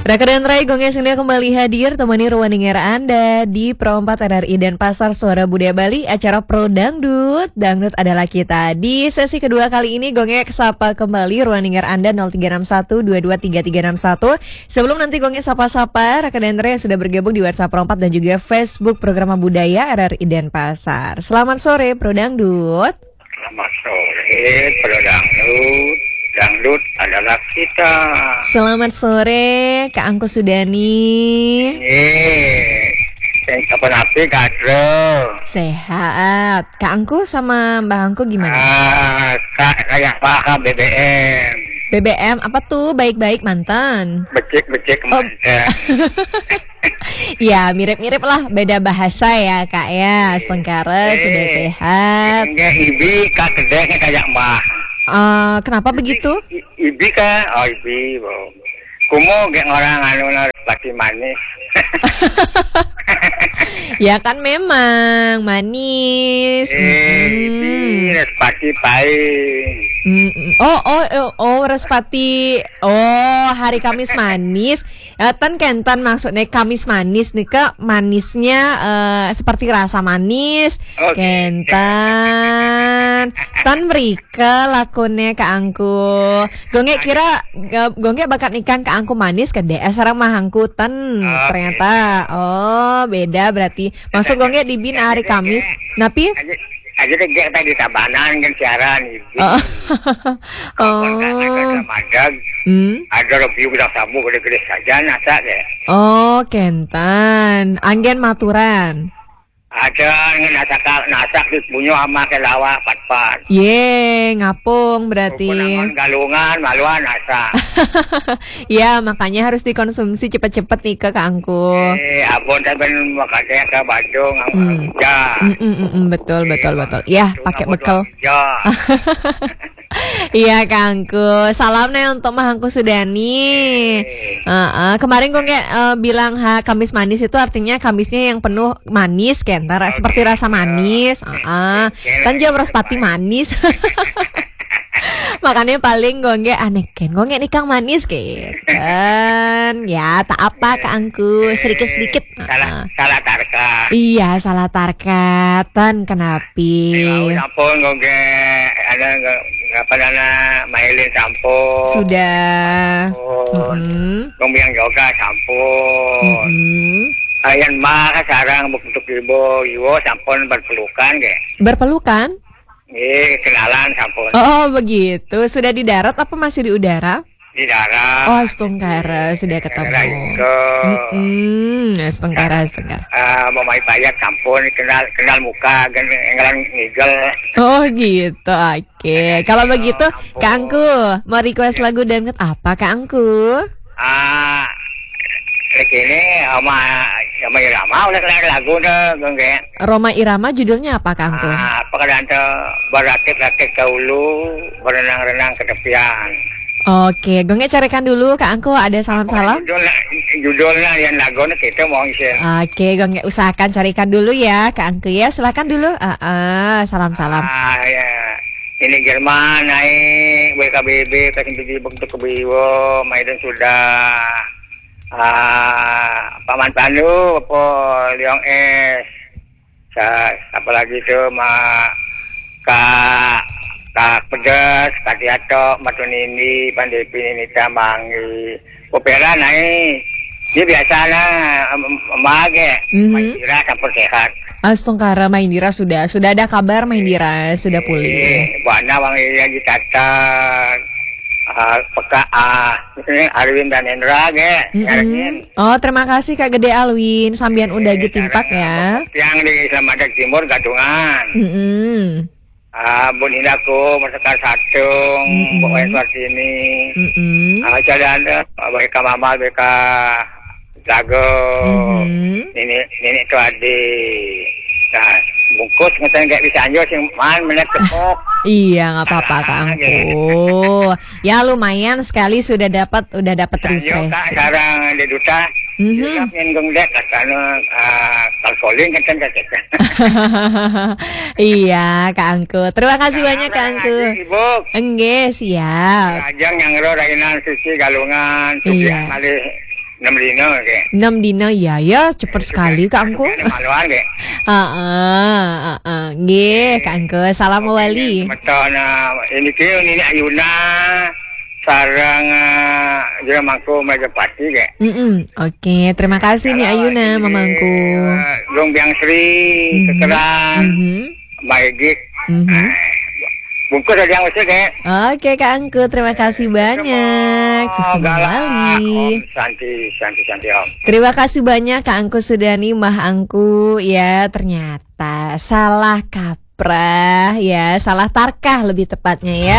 Raka dan Rai Gongnya Sindia kembali hadir temani ruang dengar Anda di Pro 4 RRI Denpasar Suara Budaya Bali, acara Pro Dangdut. Dangdut adalah kita. Di sesi kedua kali ini Gongnya sapa kembali ruang dengar Anda 0361223361. Sebelum nanti Gongnya sapa-sapa Raka dan Rai yang sudah bergabung di WhatsApp Pro 4 dan juga Facebook Program Budaya RRI Denpasar. Selamat sore Pro Dangdut. Selamat sore Pro Dangdut. Dangdut adalah kita. Selamat sore Kak Angku Sudani. Kapan api kadro. Sehat. Kak Angku sama Mbak Angku gimana? Kayak paham BBM. BBM apa tuh? Baik-baik mantan. Becek mantan. Ya mirip-mirip lah, beda bahasa ya Kak ya. Sengkara sudah sehat. Enggak ibi kak kedeknya kayak mbah. Kenapa begitu? Ibi kan, ibi. Kumo kayak orang anu laki manis. Ya kan memang manis. Ibi respati pahit. Respati. Hari Kamis manis. Tan kentan maksudnya Kamis manis nih Kak, manisnya seperti rasa manis. Kentan. Tan mereka lakonnya Kak Angku. Gongnya kira gongnya bakat nikah Kak Angku manis ke DS sareng mahangku tan ternyata. Beda berarti. Maksud gongnya dibin hari Kamis. Napi aja deh tadi tabanan kan siaran ibu. Ada review bilang tamu gede-gede saja nasa deh. Kentan. Anggen maturan. Ada nasak di punyo sama kelawa pat-pat. Ngapung berarti. Galungan maluan nasa. Ya makanya harus dikonsumsi cepet-cepet nih Kak Angku. Abon tapi makanya ke Bandung. Betul. Ya pakai bekal. Iya Kak Angku. Salam nih untuk Mahangku Sudani. Kemarin gue bilang Kamis manis itu artinya Kamisnya yang penuh manis kan. Seperti rasa manis. Kan jam respati manis. Makanya paling gue aneh kan. Gue nikah manis kan. Ya tak apa Kak Angku. Sedikit-sedikit. Salah tarka. Iya salah tarka. Tan kenapi. Ampun gue ada dana mailin sampun. Sudah. Ngomong yoga sampun. Ayan mah sarang untuk ibu sampun berpelukan ke. Berpelukan? Kenalan sampun. Begitu. Sudah di darat apa masih di udara? Di darat. Setengkara sudah ketemu. Setengkara. Mamai payak sampun kenal muka engalan ngigel. Gitu. Oke. Kalau begitu Kak Angku mau request lagu dangdut apa Kak Angku? Ini Roma Irama udah kelar lagu deh gue. Roma Irama judulnya apa Kak Angku? Pekerjaan berakit-rakit ke ulu, berenang-renang ke tepian. Oke, gue carikan dulu Kak Angku, ada salam-salam. Judulnya yang lagunya kita mau isi. Oke, gue usahakan carikan dulu ya Kak Angku ya, silakan dulu. Salam-salam. Ya. Ini Jerman naik BKBB kasih bentuk ke Biwo, Maiden sudah. Paman Pandu, Liong S. Apalagi tuh Kak Pedas, Kak Tiato, Matunindi, Pandepi, Nita, Manggi, Popera naik. Dia biasa lah, Mage, Maindira campur sehat. Astungkara Maindira sudah ada kabar Maindira sudah pulih. Buana Bang Irian ditata. Alwin dan Endra terima kasih Kak Gede Alwin sambian udah timpak ya. Yang di Islam Adat Timur gadungan. Bun Indaku masakan satung pokoknya seperti ini. Jadi ada mereka mama mereka jago. Ini tuh adik. Nah, bungkus ngeten kayak bisa anjo sing man menek tepok. Iya, enggak apa-apa Kak Angku. Ya lumayan sekali sudah dapat refresh. Sekarang di duta. Yang gonglek karena kalkoling kan Iya Kak Angku. Terima kasih banyak Kak Angku. Enggak siap. Ajang yang ro rainan suci galungan suci malih 6 dino ke. 6 dina ya cepet sekali Kak Angku. Maluan ke. Nggih Kak Angku, salam wali. Metona ini ke ini Ayuna sarang juga mangku Majapahit ke. Oke, terima kasih nih Ayuna mamangku. Gombiang Sri, Kekeran, Baigik. Bungkus aja yang usir ke. Oke Kak Angku, terima kasih banyak. Susu Wali. Santi Om. Terima kasih banyak Kak Angku sudah nih Mah Angku. Ya ternyata salah kaprah ya, salah tarkah lebih tepatnya ya.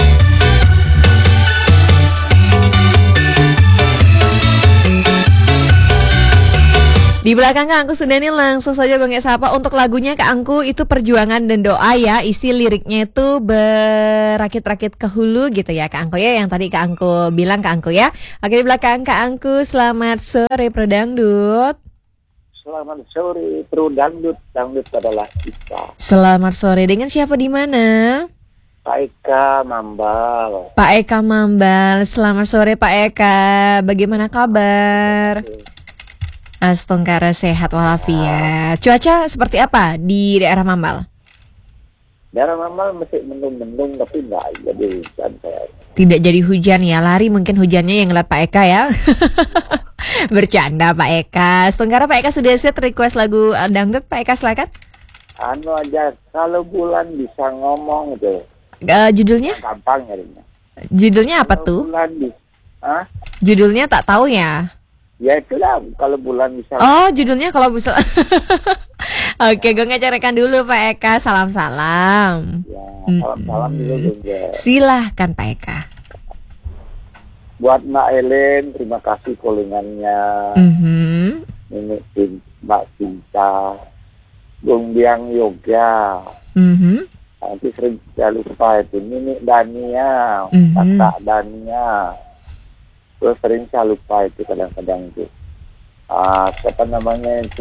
Di belakang Kak Angku sudah nih langsung saja Bang Sapa untuk lagunya Kak Angku itu perjuangan dan doa ya. Isi liriknya itu berakit-rakit ke hulu gitu ya Kak Angku ya. Yang tadi Kak Angku bilang Kak Angku ya. Oke di belakang Kak Angku selamat sore Pro Dangdut. Selamat sore Pro Dangdut. Dangdut adalah kita. Selamat sore dengan siapa di mana? Pak Eka Mambal. Pak Eka Mambal. Selamat sore Pak Eka. Bagaimana kabar? Astongkara sehat walafiat. Cuaca seperti apa di daerah Mambal? Daerah Mambal masih mendung-mendung tapi nggak jadi hujan kayak. Tidak jadi hujan ya, lari mungkin hujannya yang ngeliat Pak Eka ya. Bercanda Pak Eka. Astongkara Pak Eka sudah set request lagu dangdut Pak Eka silakan. Anu aja kalau bulan bisa ngomong gitu. Judulnya? Gampang nyarinya. Judulnya apa kalau tuh? Bulan Judulnya tak tahu ya. Ya itulah kalau bulan bisa. Oh judulnya kalau bisa. Oke gue ngecarikan dulu Pak Eka. Salam-salam. Ya salam-salam dulu juga. Silahkan Pak Eka. Buat Mbak Ellen terima kasih callingannya. Ini Mbak Cinta Gombiang Yoga. Nanti sering saya lupa itu Nini Dania, Kakak Dania. Terus sering saya lupa itu kadang-kadang itu siapa namanya itu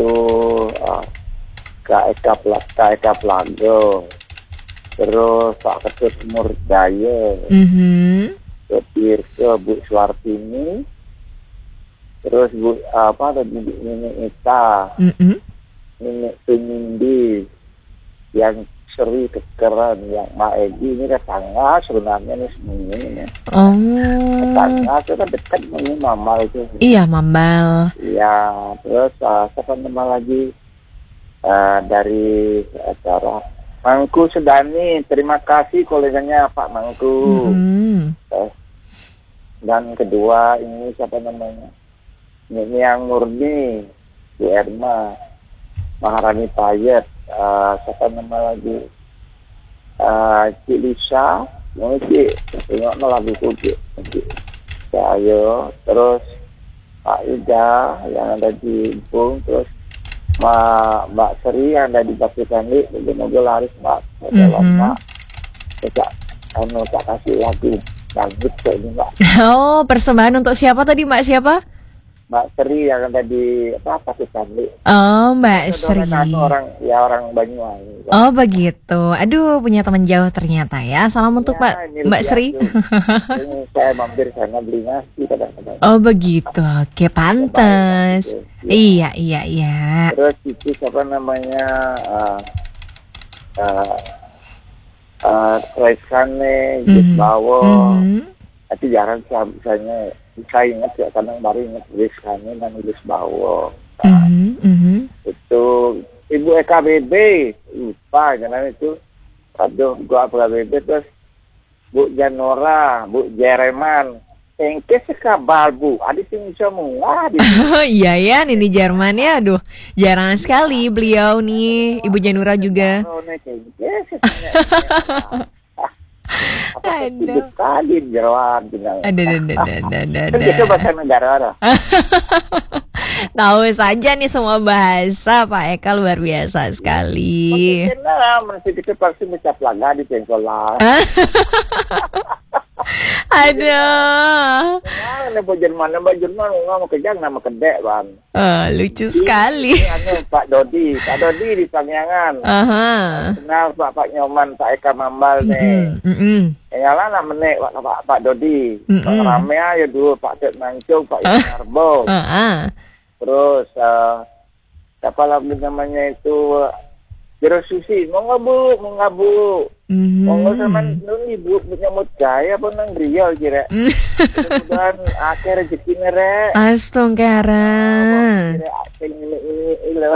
Kak Eka Plago, terus Pak Ketut Murdaya, terus ke Bu Suartini, terus Bu Nini Ita, Nini Penindi, yang Seri Kekeran, yang Mbak Egi ini tetangga sebenarnya nih semuanya. Tetangga itu kan dekat dengan Mambal itu. Iya Mambal. Iya, terus siapa nama lagi dari acara Mangku Sudani, terima kasih koleganya Pak Mangku. Dan kedua ini siapa namanya? Ini yang Murni, Bu Erma, Maharani Payet. Siapa nama lagi Cik Lisa Cik tengok lagu Cik saya, terus Pak Ida yang ada di Bung, terus Mbak Seri yang ada di Batu Kandi, mobil laris Mbak Mbak tak kasih lagu dangdut kayak ini Mbak. Oh persembahan untuk siapa tadi Mbak siapa? Mbak Sri yang ada di Batu Kandi. Oh Mbak Sri. Orang Banyuwangi. Oh begitu. Aduh punya teman jauh ternyata ya. Salam untuk Mbak Sri. Ini saya mampir sana beli nasi kadang-kadang. Oh begitu. Oke pantas. Iya. Terus itu siapa namanya Raisane Gisbawo. Tapi jarang misalnya saya ingat ya kadang baru ingat Gisbawo dan Gisbawo. Itu Ibu EKBB lupa karena itu gua EKBB, terus Bu Janora, Bu Jereman, engke sekabar Bu, adik sing semua. Oh iya ya, Nini Jerman ya, aduh jarang sekali beliau nih, Ibu Janora juga. Aduh. Kali jeroan tinggal. Ada. Itu bahasa negara. Tahu saja nih semua bahasa Pak Eka luar biasa sekali. Mungkin masih kita pasti baca pelaga di pengkolan. Aduh. Nama Jerman ngomong kejang nama kedek bang. Lucu sekali. Ini Pak Dodi di Pangyangan. Kenal Pak Nyoman, Pak Eka Mambal nih. Yang lah nak menek Pak Dodi. Rame aja dulu Pak Ted Mancung, Pak Yarbo. Terus siapa lagi namanya itu Jero Susi, mau ngabu. Mau sama nuni bu nyamut gaya pun nang Riau kira. Kemudian akhir rezeki nere. Astongkara. Ini.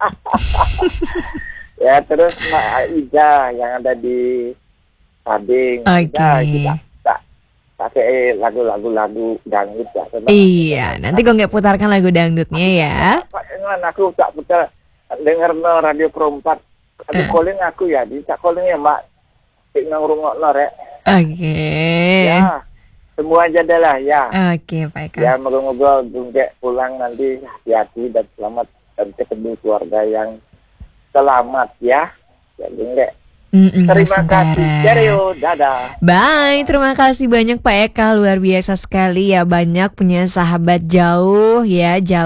Ya terus Mbak Ida yang ada di Pading. Oke. Pakai lagu dangdut ya. Iya, nanti gue nggak putarkan lagu dangdutnya ya. Pak, aku tak putar dengar no radio Pro 4. Aku calling aku ya, bisa calling ya Mbak. Tik nang rungokno rek. Oke. Ya, semua aja dah lah ya. Oke, baik. Ya, moga-moga Gungge pulang nanti hati-hati dan selamat dan ketemu keluarga yang selamat ya. Ya Gungge. Terima kasih. Cheerio, dadah. Bye, terima kasih banyak Pak Eka, luar biasa sekali ya, banyak punya sahabat jauh ya, jauh.